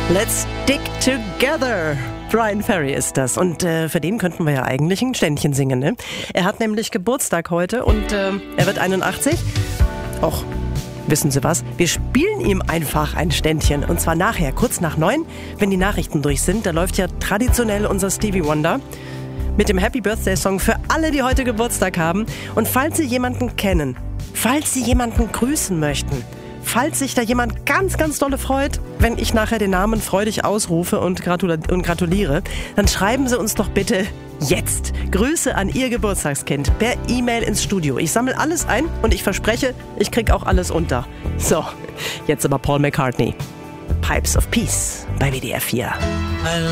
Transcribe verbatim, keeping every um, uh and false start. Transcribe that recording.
Let's stick together. Bryan Ferry ist das. Und äh, für den könnten wir ja eigentlich ein Ständchen singen, ne? Er hat nämlich Geburtstag heute und äh, er wird einundachtzig. Och, wissen Sie was? Wir spielen ihm einfach ein Ständchen. Und zwar nachher, kurz nach neun, wenn die Nachrichten durch sind. Da läuft ja traditionell unser Stevie Wonder mit dem Happy Birthday Song für alle, die heute Geburtstag haben. Und falls Sie jemanden kennen, falls Sie jemanden grüßen möchten, falls sich da jemand ganz, ganz dolle freut, wenn ich nachher den Namen freudig ausrufe und, gratul- und gratuliere, dann schreiben Sie uns doch bitte jetzt Grüße an Ihr Geburtstagskind per E-Mail ins Studio. Ich sammle alles ein und ich verspreche, ich krieg auch alles unter. So, jetzt aber Paul McCartney. Pipes of Peace bei W D R vier.